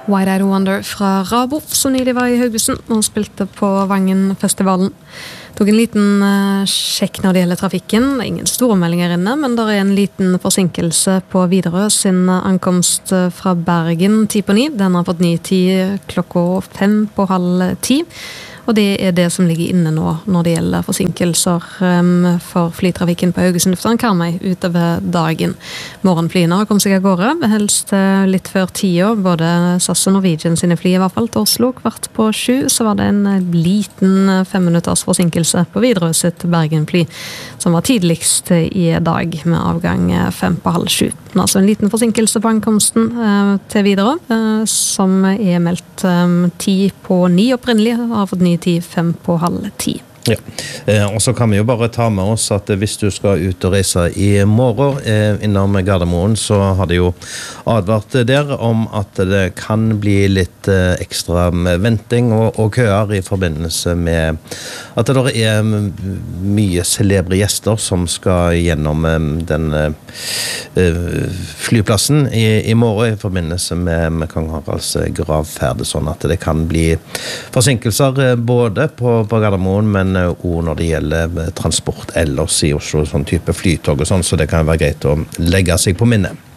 Wide Eyed Wonder fra Rabo, som nylig var i Haugesund og spilte på Vangen-festivalen. Tok en liten sjekk når det gjelder trafikken. Det er ingen store meldinger inne, men det er en liten forsinkelse på Widerøe sin ankomst fra Bergen 10:09. Den har fått ny tid klokka 5:30. Og det er det som ligger inne nå når det gjelder forsinkelser for flytrafikken på Haugesund lufthavn Karmøy utover dagen. Morgenflyene har kommet seg av gårde, helst litt før 10. Både SAS og Norwegian sine fly i hvert fall til Oslo 7:15. Så var det en liten 5 minutters forsinkelse på Widerøe sitt Bergen-fly, som var tidligst i dag med avgang 7:05. Altså en liten forsinkelse på ankomsten til Widerøe, som er meldt 10:09 opprinnelig, har fått ny tid 5:30. Ja, og så kan vi jo bare ta med oss at hvis du skal ut og reise i morgen innom Gardermoen, så har de jo advart der om at det kan bli litt ekstra venting og køer i forbindelse med at det er mye celebre gjester som skal gjennom den flyplassen i morgen i forbindelse med Kong Haralds gravferd, sånn at det kan bli forsinkelser både på Gardermoen, men og når det gjelder transport ellers i Oslo, sånn type flytog og sånn, så det kan være greit å legge seg på minnet.